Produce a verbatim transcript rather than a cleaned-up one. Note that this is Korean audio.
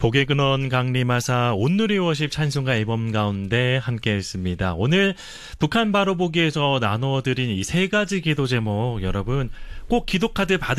복의 근원 강림하사 온누리 워십 찬송가 앨범 가운데 함께했습니다. 오늘 북한 바로 보기에서 나눠드린 이 세 가지 기도 제목 여러분 꼭 기도 카드 받으